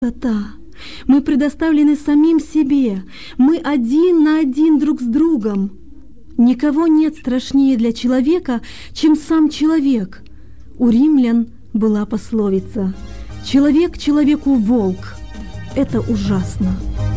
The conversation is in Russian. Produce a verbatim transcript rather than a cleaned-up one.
пустота. Мы предоставлены самим себе. Мы один на один друг с другом. Никого нет страшнее для человека, чем сам человек. У римлян была пословица: «Человек человеку волк». Это ужасно.